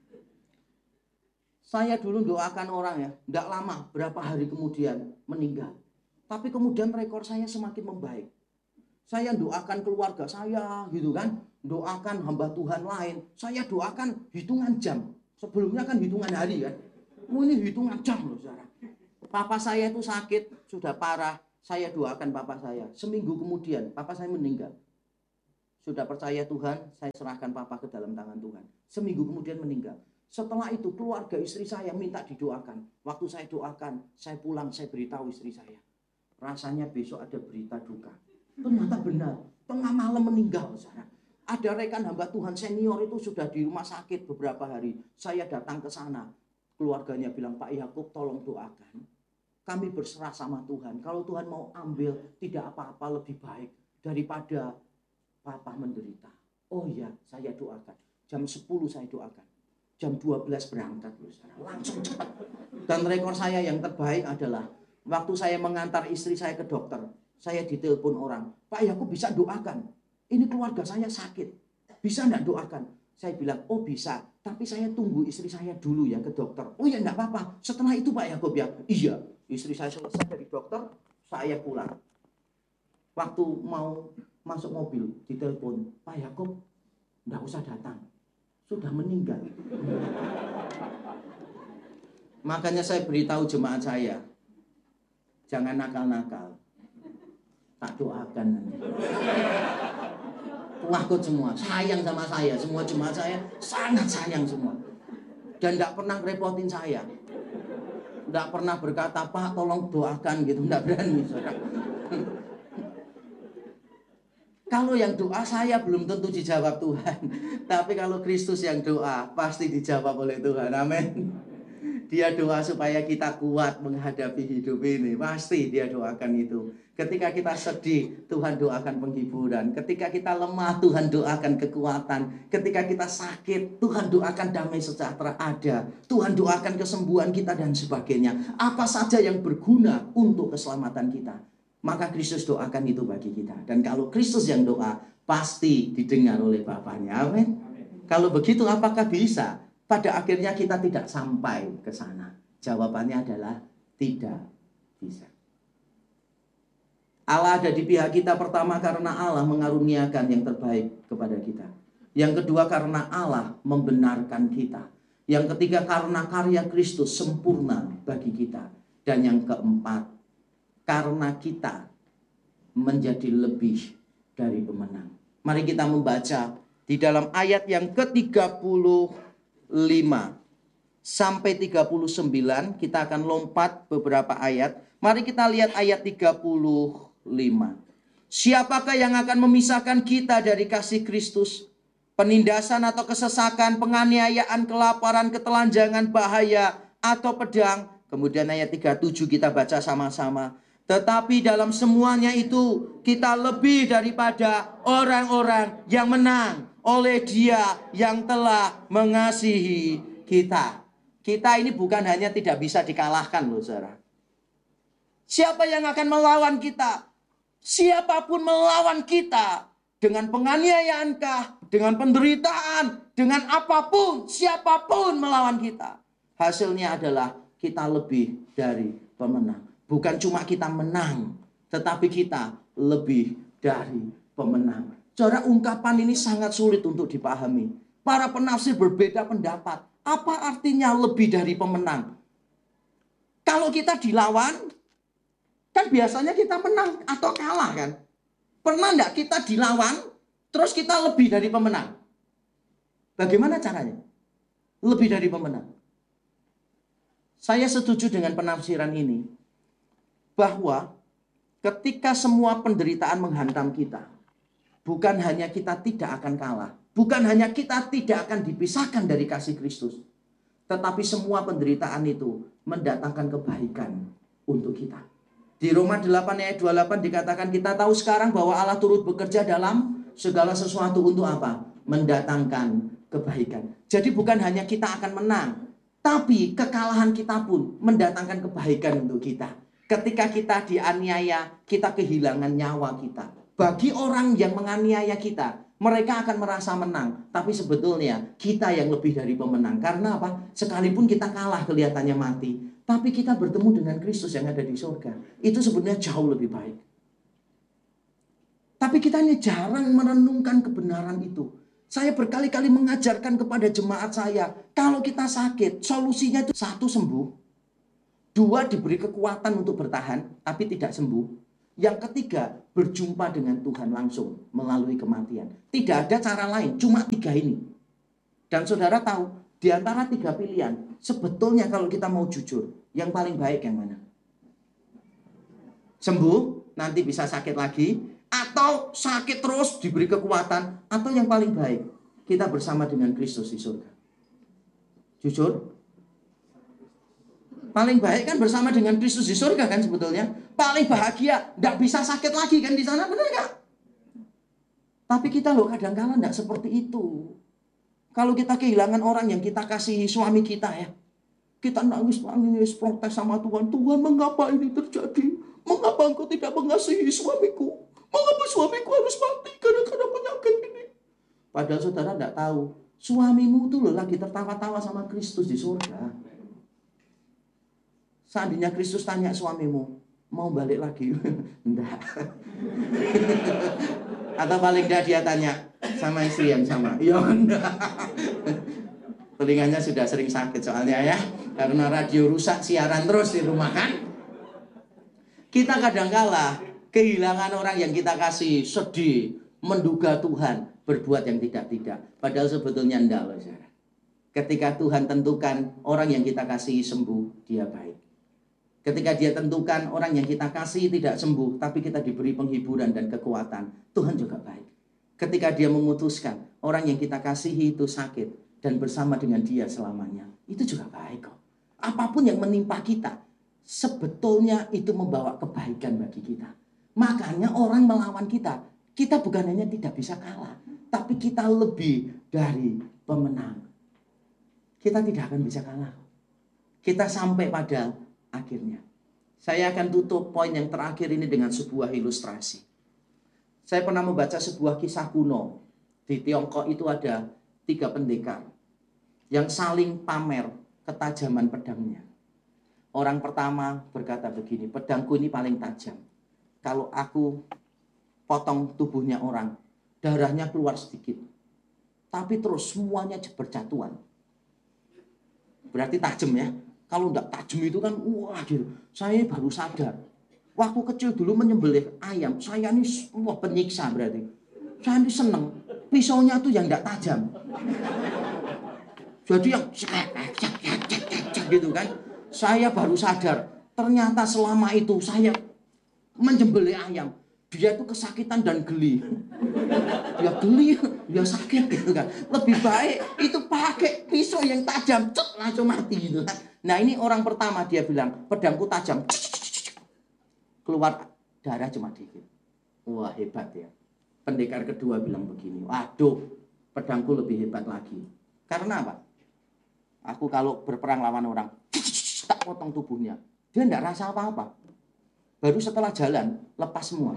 A: Saya dulu doakan orang ya, tidak lama, berapa hari kemudian meninggal. Tapi kemudian rekor saya semakin membaik. Saya doakan keluarga saya gitu kan, doakan hamba Tuhan lain. Saya doakan hitungan jam. Sebelumnya kan hitungan hari kan. Oh, ini hitungan jam loh saudara. Papa saya itu sakit, sudah parah. Saya doakan papa saya. Seminggu kemudian, papa saya meninggal. Sudah percaya Tuhan, saya serahkan papa ke dalam tangan Tuhan. Seminggu kemudian meninggal. Setelah itu keluarga istri saya minta didoakan. Waktu saya doakan, saya pulang, saya beritahu istri saya. Rasanya besok ada berita duka. Ternyata benar, tengah malam meninggal. Saudara. Ada rekan hamba Tuhan senior itu sudah di rumah sakit beberapa hari. Saya datang ke sana. Keluarganya bilang, Pak Yakub tolong doakan. Kami berserah sama Tuhan. Kalau Tuhan mau ambil, tidak apa-apa lebih baik daripada Papa menderita. Oh iya, saya doakan. Jam sepuluh saya doakan. Jam dua belas berangkat. Langsung cepat. Dan rekor saya yang terbaik adalah waktu saya mengantar istri saya ke dokter. Saya ditelepon orang. Pak Yakub bisa doakan. Ini keluarga saya sakit. Bisa enggak doakan? Saya bilang, oh bisa. Tapi saya tunggu istri saya dulu ya ke dokter. Oh ya enggak apa-apa. Setelah itu Pak Yakub ya. Iya. Istri saya selesai dari dokter. Saya pulang. Waktu mau masuk mobil, ditelepon, Pak Yakub, enggak usah datang. Sudah meninggal. Makanya saya beritahu jemaat saya, jangan nakal-nakal. Tak doakan nanti. Takut semua, sayang sama saya. Semua jemaat saya sangat sayang semua. Dan enggak pernah ngerepotin saya. Enggak pernah berkata, Pak tolong doakan gitu. Enggak berani. Kalau yang doa saya belum tentu dijawab Tuhan. Tapi kalau Kristus yang doa, pasti dijawab oleh Tuhan. Amin. Dia doa supaya kita kuat menghadapi hidup ini. Pasti dia doakan itu. Ketika kita sedih, Tuhan doakan penghiburan. Ketika kita lemah, Tuhan doakan kekuatan. Ketika kita sakit, Tuhan doakan damai sejahtera ada. Tuhan doakan kesembuhan kita dan sebagainya. Apa saja yang berguna untuk keselamatan kita. Maka Kristus doakan itu bagi kita. Dan kalau Kristus yang doa, pasti didengar oleh Bapaknya. Amin. Kalau begitu apakah bisa? Pada akhirnya kita tidak sampai ke sana. Jawabannya adalah tidak bisa. Allah ada di pihak kita pertama karena Allah mengaruniakan yang terbaik kepada kita. Yang kedua karena Allah membenarkan kita. Yang ketiga karena karya Kristus sempurna bagi kita. Dan yang keempat, karena kita menjadi lebih dari pemenang. Mari kita membaca di dalam ayat yang ke tiga puluh lima sampai tiga puluh sembilan. Kita akan lompat beberapa ayat. Mari kita lihat ayat tiga puluh lima. Siapakah yang akan memisahkan kita dari kasih Kristus? Penindasan atau kesesakan, penganiayaan, kelaparan, ketelanjangan, bahaya, atau pedang? Kemudian ayat tiga puluh tujuh kita baca sama-sama. Tetapi dalam semuanya itu kita lebih daripada orang-orang yang menang oleh Dia yang telah mengasihi kita. Kita ini bukan hanya tidak bisa dikalahkan loh saudara. Siapa yang akan melawan kita? Siapapun melawan kita. Dengan penganiayaankah, dengan penderitaan, dengan apapun, siapapun melawan kita. Hasilnya adalah kita lebih dari pemenang. Bukan cuma kita menang, tetapi kita lebih dari pemenang. Cara ungkapan ini sangat sulit untuk dipahami. Para penafsir berbeda pendapat. Apa artinya lebih dari pemenang? Kalau kita dilawan, kan biasanya kita menang atau kalah kan? Pernah enggak kita dilawan, terus kita lebih dari pemenang? Bagaimana caranya? Lebih dari pemenang. Saya setuju dengan penafsiran ini. Bahwa ketika semua penderitaan menghantam kita, bukan hanya kita tidak akan kalah, bukan hanya kita tidak akan dipisahkan dari kasih Kristus, tetapi semua penderitaan itu mendatangkan kebaikan untuk kita. Di Roma delapan ayat dua puluh delapan dikatakan kita tahu sekarang bahwa Allah turut bekerja dalam segala sesuatu untuk apa? Mendatangkan kebaikan. Jadi bukan hanya kita akan menang, tapi kekalahan kita pun mendatangkan kebaikan untuk kita. Ketika kita dianiaya, kita kehilangan nyawa kita. Bagi orang yang menganiaya kita, mereka akan merasa menang. Tapi sebetulnya kita yang lebih dari pemenang. Karena apa? Sekalipun kita kalah kelihatannya mati, tapi kita bertemu dengan Kristus yang ada di surga. Itu sebenarnya jauh lebih baik. Tapi kita ini jarang merenungkan kebenaran itu. Saya berkali-kali mengajarkan kepada jemaat saya, kalau kita sakit, solusinya itu satu, sembuh. Dua, diberi kekuatan untuk bertahan, tapi tidak sembuh. Yang ketiga, berjumpa dengan Tuhan langsung melalui kematian. Tidak ada cara lain, cuma tiga ini. Dan saudara tahu, di antara tiga pilihan, sebetulnya kalau kita mau jujur, yang paling baik yang mana? Sembuh, nanti bisa sakit lagi, atau sakit terus diberi kekuatan, atau yang paling baik, kita bersama dengan Kristus di surga. Jujur, paling baik kan bersama dengan Kristus di surga kan sebetulnya. Paling bahagia, tidak bisa sakit lagi kan di sana, benar nggak? Tapi kita loh kadang-kadang tidak seperti itu. Kalau kita kehilangan orang yang kita kasihi, suami kita ya, kita nangis-nangis, protes sama Tuhan. Tuhan, mengapa ini terjadi? Mengapa engkau tidak mengasihi suamiku? Mengapa suamiku harus mati karena penyakit ini? Padahal saudara tidak tahu, suamimu tuh loh lagi tertawa-tawa sama Kristus di surga. Seandainya Kristus tanya suamimu, mau balik lagi? Enggak. Atau paling enggak dia tanya sama istri yang sama. Ya enggak. Telinganya sudah sering sakit soalnya ya, karena radio rusak siaran terus di rumah kan. Kita kadang-kala kehilangan orang yang kita kasih, sedih, menduga Tuhan berbuat yang tidak-tidak. Padahal sebetulnya enggak loh saudara. Ketika Tuhan tentukan orang yang kita kasih sembuh, dia baik. Ketika dia tentukan orang yang kita kasih tidak sembuh, tapi kita diberi penghiburan dan kekuatan, Tuhan juga baik. Ketika dia memutuskan orang yang kita kasihi itu sakit dan bersama dengan dia selamanya, itu juga baik kok. Apapun yang menimpa kita, sebetulnya itu membawa kebaikan bagi kita. Makanya orang melawan kita, kita bukan hanya tidak bisa kalah, tapi kita lebih dari pemenang. Kita tidak akan bisa kalah. Kita sampai pada akhirnya. Saya akan tutup poin yang terakhir ini dengan sebuah ilustrasi. Saya pernah membaca sebuah kisah kuno. Di Tiongkok itu ada tiga pendekar yang saling pamer ketajaman pedangnya. Orang pertama berkata begini, pedangku ini paling tajam. Kalau aku potong tubuhnya orang, darahnya keluar sedikit. Tapi terus semuanya berjatuhan. Berarti tajam ya. Kalau enggak tajam itu kan, wah gitu. Saya baru sadar. Waktu kecil dulu menyembelih ayam, saya ini wah penyiksa berarti. Saya ini seneng. Pisaunya tuh yang enggak tajam. Jadi yang gitu kan. Saya baru sadar, ternyata selama itu saya menyembelih ayam, dia tuh kesakitan dan geli. Dia geli, dia sakit gitu kan. Lebih baik itu pakai pisau yang tajam, cek, langsung mati gitu kan. Nah ini orang pertama dia bilang, pedangku tajam, keluar darah cuma dikit. Wah hebat ya. Pendekar kedua bilang begini, waduh pedangku lebih hebat lagi. Karena apa? Aku kalau berperang lawan orang, tak potong tubuhnya, dia enggak rasa apa-apa. Baru setelah jalan, lepas semua.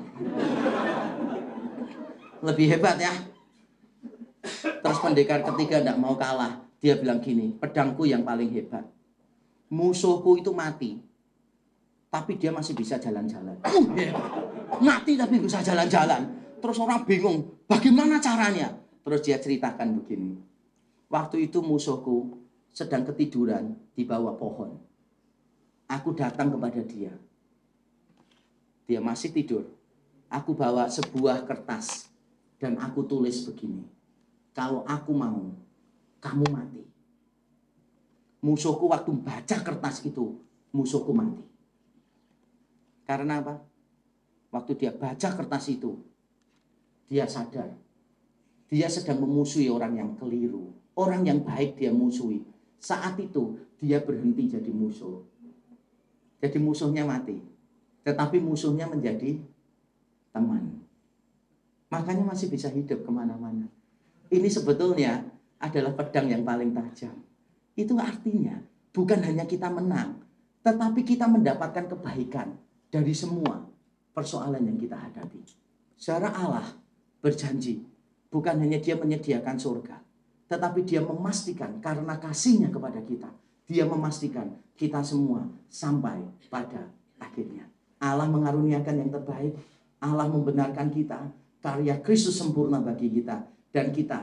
A: Lebih hebat ya. Terus pendekar ketiga enggak mau kalah. Dia bilang gini, pedangku yang paling hebat. Musuhku itu mati, tapi dia masih bisa jalan-jalan. Uh, mati tapi bisa jalan-jalan. Terus orang bingung, bagaimana caranya? Terus dia ceritakan begini. Waktu itu musuhku sedang ketiduran di bawah pohon. Aku datang kepada dia. Dia masih tidur. Aku bawa sebuah kertas dan aku tulis begini. Kalau aku mau, kamu mati. Musuhku waktu baca kertas itu, musuhku mati. Karena apa? Waktu dia baca kertas itu, dia sadar. Dia sedang memusuhi orang yang keliru. Orang yang baik dia musuhi. Saat itu dia berhenti jadi musuh. Jadi musuhnya mati. Tetapi musuhnya menjadi teman. Makanya masih bisa hidup kemana-mana. Ini sebetulnya adalah pedang yang paling tajam. Itu artinya bukan hanya kita menang, tetapi kita mendapatkan kebaikan dari semua persoalan yang kita hadapi. Secara Allah berjanji, bukan hanya dia menyediakan surga, tetapi dia memastikan karena kasihnya kepada kita, dia memastikan kita semua sampai pada akhirnya. Allah mengaruniakan yang terbaik, Allah membenarkan kita, karya Kristus sempurna bagi kita, dan kita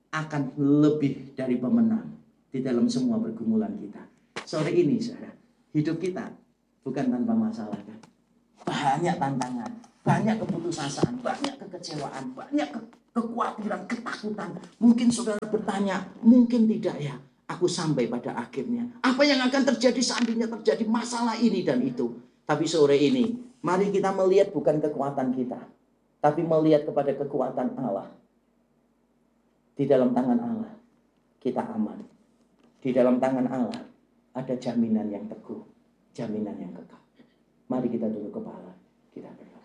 A: akan lebih dari pemenang di dalam semua pergumulan kita. Sore ini, saudara, hidup kita bukan tanpa masalah, kan? Banyak tantangan, banyak keputusasaan, banyak kekecewaan, banyak ke kekhawatiran, ketakutan. Mungkin saudara bertanya, mungkin tidak ya, aku sampai pada akhirnya. Apa yang akan terjadi seandainya terjadi masalah ini dan itu? Tapi sore ini, mari kita melihat bukan kekuatan kita, tapi melihat kepada kekuatan Allah. Di dalam tangan Allah, kita aman. Di dalam tangan Allah, ada jaminan yang teguh, jaminan yang kekal. Mari kita tunduk kepala, kita berdoa.